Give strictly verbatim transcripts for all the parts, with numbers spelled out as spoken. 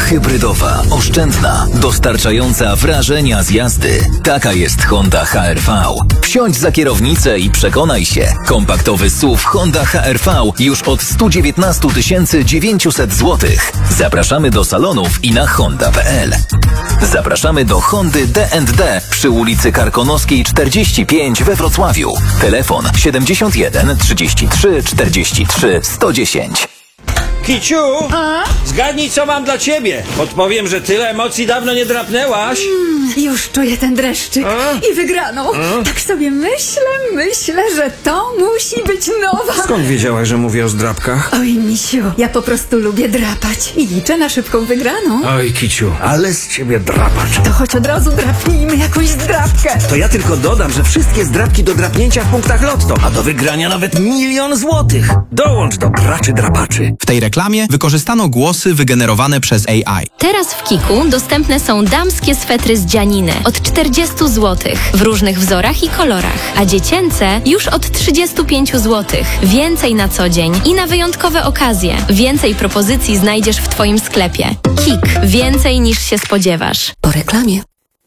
hybrydowa, oszczędna, dostarczająca wrażenia z jazdy. Taka jest Honda H R V. Wsiądź za kierownicę i przekonaj się. Kompaktowy S U V Honda H R V już od sto dziewiętnaście tysięcy dziewięćset złotych. Zapraszamy do salonów i na honda kropka p l. Zapraszamy do Hondy D and D przy ulicy Karkonoskiej czterdzieści pięć we Wrocławiu. Telefon siedemdziesiąt jeden trzydzieści trzy czterdzieści trzy sto dziesięć. Kiciu, A? zgadnij, co mam dla ciebie. Odpowiem, że tyle emocji dawno nie drapnęłaś. Mm, już czuję ten dreszczyk. A? I wygraną. A? Tak sobie myślę, myślę, że to musi być nowa. Skąd wiedziałaś, że mówię o zdrapkach? Oj, misiu, ja po prostu lubię drapać. I liczę na szybką wygraną. Oj, Kiciu, ale z ciebie drapacz. To choć od razu drapnijmy jakąś zdrapkę. To ja tylko dodam, że wszystkie zdrapki do drapnięcia w punktach Lotto, a do wygrania nawet milion złotych. Dołącz do graczy drapaczy. W tej reklamie wykorzystano głosy wygenerowane przez A I. Teraz w Kiku dostępne są damskie swetry z dzianiny od czterdzieści złotych w różnych wzorach i kolorach, a dziecięce już od trzydzieści pięć złotych. Więcej na co dzień i na wyjątkowe okazje. Więcej propozycji znajdziesz w Twoim sklepie. Kik. Więcej niż się spodziewasz. Po reklamie.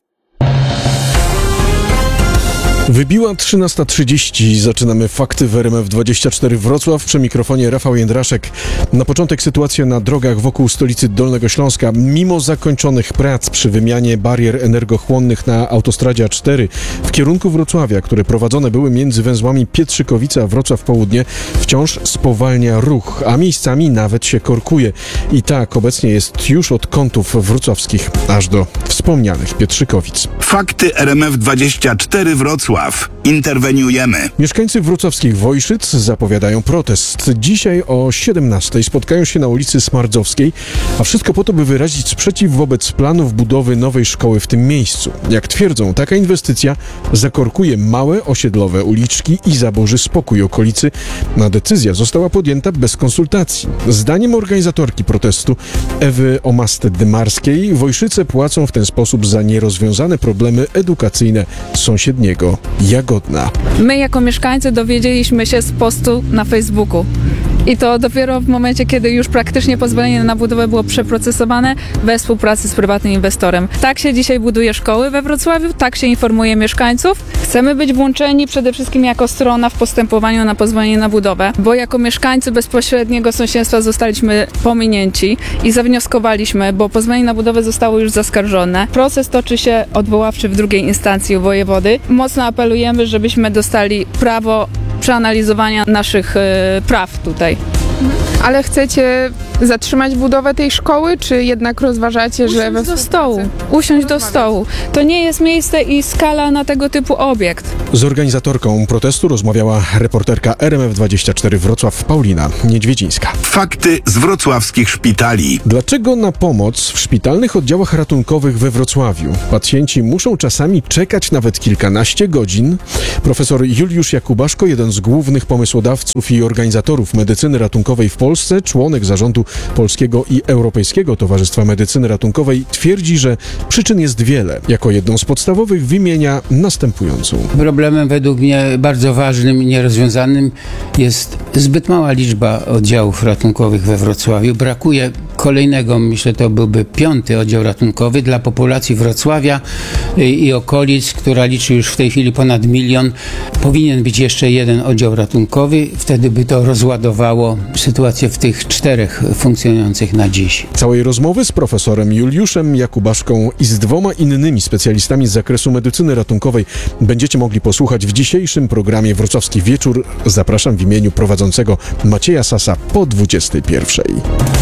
Wybiła trzynasta trzydzieści. Zaczynamy fakty w R M F dwadzieścia cztery Wrocław. Przy mikrofonie Rafał Jędraszek. Na początek sytuacja na drogach wokół stolicy Dolnego Śląska. Mimo zakończonych prac przy wymianie barier energochłonnych na autostradzie A cztery w kierunku Wrocławia, które prowadzone były między węzłami Pietrzykowice a Wrocław Południe, wciąż spowalnia ruch, a miejscami nawet się korkuje. I tak obecnie jest już od kątów wrocławskich aż do wspomnianych Pietrzykowic. Fakty R M F dwadzieścia cztery Wrocław. Interweniujemy. Mieszkańcy wrocławskich Wojszyc zapowiadają protest. Dzisiaj o siedemnastej spotkają się na ulicy Smardzowskiej, a wszystko po to, by wyrazić sprzeciw wobec planów budowy nowej szkoły w tym miejscu. Jak twierdzą, taka inwestycja zakorkuje małe osiedlowe uliczki i zaburzy spokój okolicy. A decyzja została podjęta bez konsultacji. Zdaniem organizatorki protestu Ewy Omasty-Dymarskiej Wojszyce płacą w ten sposób za nierozwiązane problemy edukacyjne sąsiedniego Jagodna. My jako mieszkańcy dowiedzieliśmy się z postu na Facebooku. I to dopiero w momencie, kiedy już praktycznie pozwolenie na budowę było przeprocesowane we współpracy z prywatnym inwestorem. Tak się dzisiaj buduje szkoły we Wrocławiu, tak się informuje mieszkańców. Chcemy być włączeni przede wszystkim jako strona w postępowaniu na pozwolenie na budowę, bo jako mieszkańcy bezpośredniego sąsiedztwa zostaliśmy pominięci i zawnioskowaliśmy, bo pozwolenie na budowę zostało już zaskarżone. Proces toczy się odwoławczy w drugiej instancji u wojewody. Mocno apelujemy, żebyśmy dostali prawo przeanalizowania naszych y, praw tutaj. Ale chcecie zatrzymać budowę tej szkoły, czy jednak rozważacie, Usiąść że... we do stołu. Usiąść do stołu. To nie jest miejsce i skala na tego typu obiekt. Z organizatorką protestu rozmawiała reporterka R M F dwadzieścia cztery Wrocław Paulina Niedźwiedzińska. Fakty z wrocławskich szpitali. Dlaczego na pomoc w szpitalnych oddziałach ratunkowych we Wrocławiu pacjenci muszą czasami czekać nawet kilkanaście godzin? Profesor Juliusz Jakubaszko, jeden z głównych pomysłodawców i organizatorów medycyny ratunkowej w Polsce, członek zarządu Polskiego i Europejskiego Towarzystwa Medycyny Ratunkowej, twierdzi, że przyczyn jest wiele. Jako jedną z podstawowych wymienia następującą. Problemem według mnie bardzo ważnym i nierozwiązanym jest zbyt mała liczba oddziałów ratunkowych we Wrocławiu. Brakuje kolejnego, myślę, to byłby piąty oddział ratunkowy dla populacji Wrocławia i, i okolic, która liczy już w tej chwili ponad milion. Powinien być jeszcze jeden oddział ratunkowy, wtedy by to rozładowało sytuację w tych czterech funkcjonujących na dziś. Całej rozmowy z profesorem Juliuszem Jakubaszką i z dwoma innymi specjalistami z zakresu medycyny ratunkowej będziecie mogli posłuchać w dzisiejszym programie Wrocławski Wieczór. Zapraszam w imieniu prowadzącego Macieja Sasa po dwudziestej pierwszej.